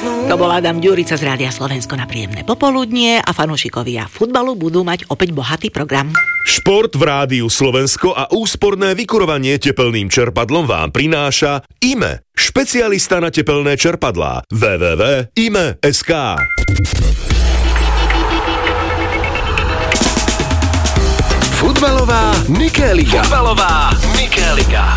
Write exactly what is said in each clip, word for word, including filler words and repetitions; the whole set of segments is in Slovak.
To bol Adam Ďurica z Rádia Slovensko na príjemné popoludnie a fanúšikovia futbalu budú mať opäť bohatý program. Šport v Rádiu Slovensko a úsporné vykurovanie tepelným čerpadlom vám prináša í em e, špecialista na tepelné čerpadlá. w w w bodka i m e bodka es ká. Futbalová Mikéliga. Futbalová Mikéliga.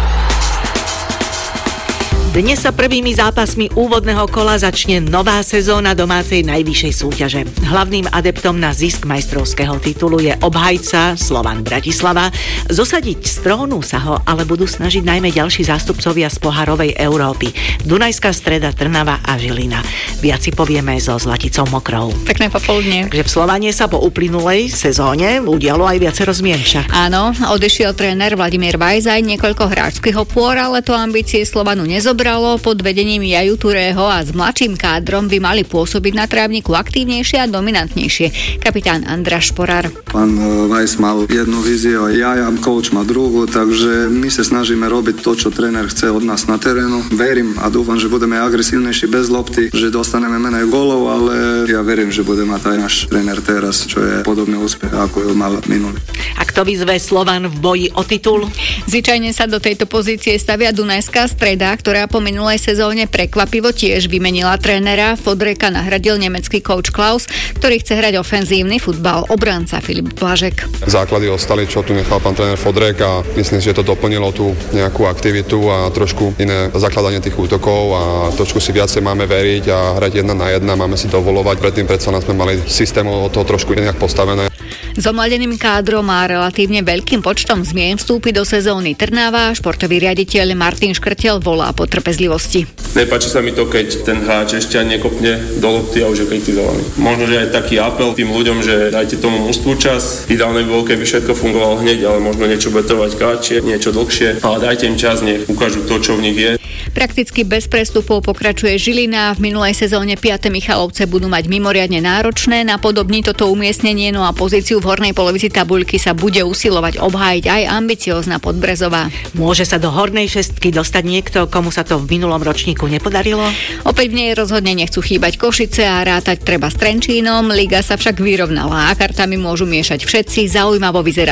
Dnes sa prvými zápasmi úvodného kola začne nová sezóna domácej najvyššej súťaže. Hlavným adeptom na zisk majstrovského titulu je obhajca Slovan Bratislava. Zosadiť z trónu sa ho ale budú snažiť najmä ďalší zástupcovia z pohárovej Európy. Dunajská Streda, Trnava a Žilina. Viac si povieme so Zlaticou Mokrou. Pekné popoludne. Takže v Slovane sa po uplynulej sezóne udialo aj viacero zmien však. Áno, odišiel tréner Vladimír Vajzaj, niekoľko hráčskych opôr, ale to ambície Slovanu nezobralo. Pod vedením Jaju Turého a s mladším kádrom by mali pôsobiť na trávniku aktívnejšie a dominantnejšie. Kapitán András Šporár. Pán Vajs mal jednu víziu, ja, coach má druhú, takže my sa snažíme robiť to, čo tréner chce od nás na terénu. Verím a dúfam, že budeme agresívnejší bez lopty, že dostaneme menej golov, ale ja verím, že bude mať aj náš tréner teraz, čo je podobný úspech, ako ho mal minulý. A kto vyzve Slovan v boji o titul? Zvyčajne sa do tejto pozície stavia Dunajská Streda, ktorá po minulej sezóne prekvapivo tiež vymenila trénera. Fodreka nahradil nemecký coach Klaus, ktorý chce hrať ofenzívny futbal. Obranca Filip Blažek. Základy ostali, čo tu nechal pán tréner Fodrek a myslím si, že to doplnilo tú nejakú aktivitu a trošku iné zakladanie tých útokov a trošku si viacej máme veriť a hrať jedna na jedna, máme si dovolovať. Predtým predsa sme mali systému od toho trošku inak postavené. S omladeným kádrom a relatívne veľkým počtom zmien vstúpi do sezóny Trnava. Športový riaditeľ Martin Škrtel volá po trpezlivosti. Nepáči sa mi to, keď ten hráč ešte ani nekopne do lopty a už je kritizovaný. Možno, že aj taký apel tým ľuďom, že dajte tomu mužstvu čas. Ideálne by bolo, keby všetko fungovalo hneď, ale možno niečo bude trvať kratšie, niečo dlhšie, ale dajte im čas, nech ukážu to, čo v nich je. Prakticky bez prestupov pokračuje Žilina. V minulej sezóne piate Michalovce budú mať mimoriadne náročné napodobniť toto umiestnenie, no a pozíciu v hornej polovici tabuľky sa bude usilovať obhájiť aj ambiciózna Podbrezová. Môže sa do hornej šestky dostať niekto, komu sa to v minulom ročníku nepodarilo? Opäť v nej rozhodne nechcú chýbať Košice a rátať treba s Trenčínom. Liga sa však vyrovnala a kartami môžu miešať všetci. Zaujímavo vyzerá